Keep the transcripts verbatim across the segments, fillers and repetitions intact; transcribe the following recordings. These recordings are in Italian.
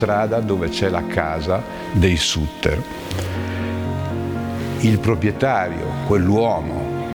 strada dove c'è la casa dei Sutter. Il proprietario, quell'uomo,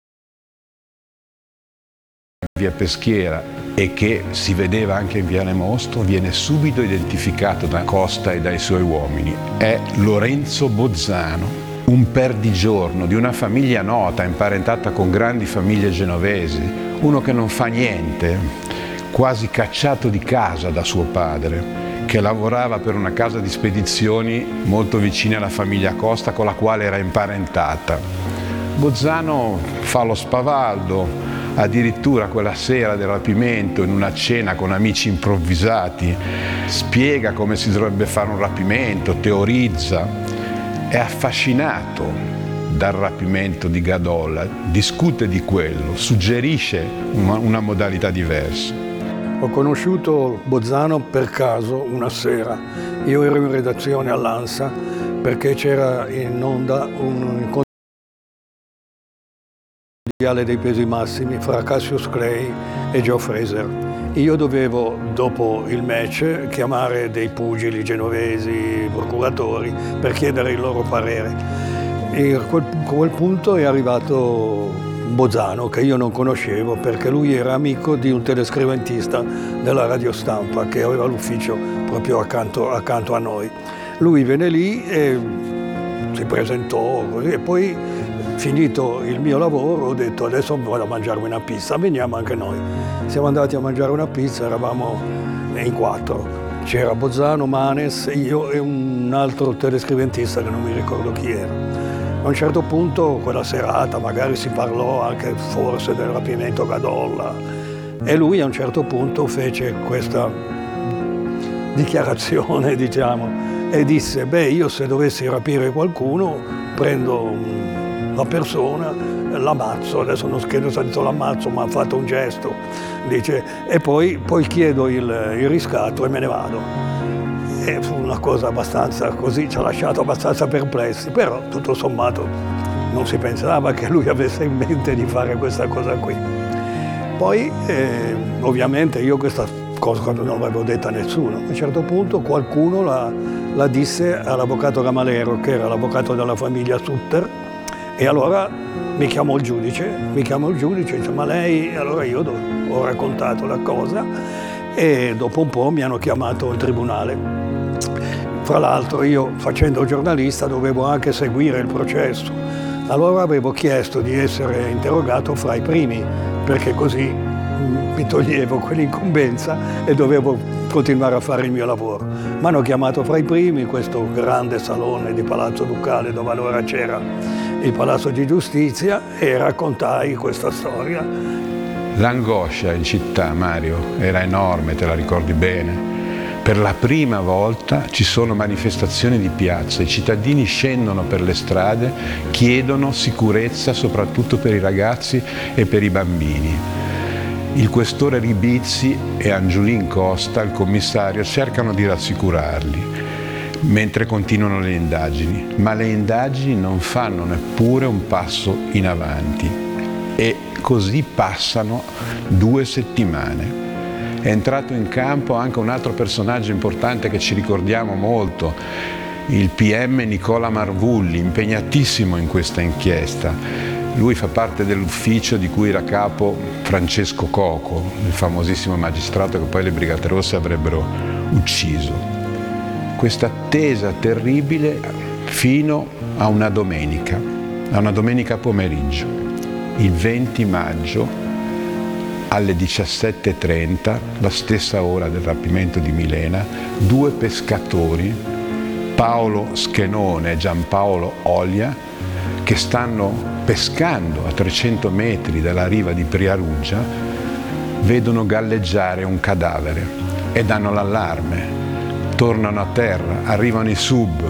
via Peschiera, e che si vedeva anche in Viale Mostro, viene subito identificato da Costa e dai suoi uomini. È Lorenzo Bozzano, un perdigiorno di una famiglia nota, imparentata con grandi famiglie genovesi, uno che non fa niente, quasi cacciato di casa da suo padre, che lavorava per una casa di spedizioni molto vicina alla famiglia Costa, con la quale era imparentata. Bozzano fa lo spavaldo, addirittura quella sera del rapimento, in una cena con amici improvvisati, spiega come si dovrebbe fare un rapimento, teorizza, è affascinato dal rapimento di Gadolla, discute di quello, suggerisce una, una modalità diversa. Ho conosciuto Bozzano per caso una sera. Io ero in redazione all'Ansa perché c'era in onda un incontro mondiale dei pesi massimi fra Cassius Clay e Joe Fraser. Io dovevo, dopo il match, chiamare dei pugili genovesi, procuratori, per chiedere il loro parere. E a quel, a quel punto è arrivato Bozzano, che io non conoscevo perché lui era amico di un telescriventista della radiostampa che aveva l'ufficio proprio accanto, accanto a noi. Lui venne lì e si presentò così, e poi, finito il mio lavoro, ho detto adesso vado a mangiarmi una pizza, veniamo anche noi. Siamo andati a mangiare una pizza, eravamo in quattro. C'era Bozzano, Manes, io e un altro telescriventista che non mi ricordo chi era. A un certo punto, quella serata, magari si parlò anche forse del rapimento Gadolla, e lui a un certo punto fece questa dichiarazione, diciamo, e disse: beh, io se dovessi rapire qualcuno prendo una persona, l'ammazzo, adesso non credo sia detto l'ammazzo, ma ha fatto un gesto, dice, e poi, poi chiedo il, il riscatto e me ne vado. E fu una cosa abbastanza così, ci ha lasciato abbastanza perplessi, però tutto sommato non si pensava che lui avesse in mente di fare questa cosa qui. Poi eh, ovviamente io questa cosa non l'avevo detta a nessuno. A un certo punto qualcuno la, la disse all'avvocato Gamalero, che era l'avvocato della famiglia Sutter, e allora mi chiamò il giudice, mi chiamò il giudice, dice: ma lei? Allora io ho raccontato la cosa e dopo un po' mi hanno chiamato in tribunale. Fra l'altro io, facendo giornalista, dovevo anche seguire il processo. Allora avevo chiesto di essere interrogato fra i primi, perché così mi toglievo quell'incombenza e dovevo continuare a fare il mio lavoro. Mi hanno chiamato fra i primi in questo grande salone di Palazzo Ducale, dove allora c'era il Palazzo di Giustizia, e raccontai questa storia. L'angoscia in città, Mario, era enorme, te la ricordi bene. Per la prima volta ci sono manifestazioni di piazza, i cittadini scendono per le strade, chiedono sicurezza soprattutto per i ragazzi e per i bambini. Il questore Ribizzi e Angiolin Costa, il commissario, cercano di rassicurarli mentre continuano le indagini, ma le indagini non fanno neppure un passo in avanti, e così passano due settimane. È entrato in campo anche un altro personaggio importante che ci ricordiamo molto, il P M Nicola Marvulli, impegnatissimo in questa inchiesta. Lui fa parte dell'ufficio di cui era capo Francesco Coco, il famosissimo magistrato che poi le Brigate Rosse avrebbero ucciso. Questa attesa terribile fino a una domenica, a una domenica pomeriggio, il venti maggio, alle diciassette e trenta, la stessa ora del rapimento di Milena, due pescatori, Paolo Schenone e Giampaolo Olia, che stanno pescando a trecento metri dalla riva di Priaruggia, vedono galleggiare un cadavere e danno l'allarme. Tornano a terra, arrivano i sub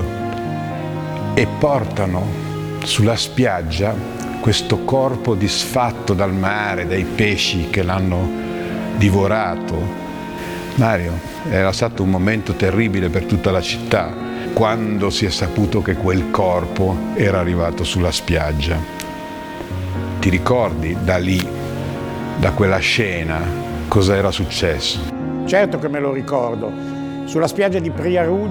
e portano sulla spiaggia questo corpo disfatto dal mare, dai pesci che l'hanno divorato. Mario, era stato un momento terribile per tutta la città quando si è saputo che quel corpo era arrivato sulla spiaggia. Ti ricordi da lì, da quella scena, cosa era successo? Certo che me lo ricordo. Sulla spiaggia di Priaruggia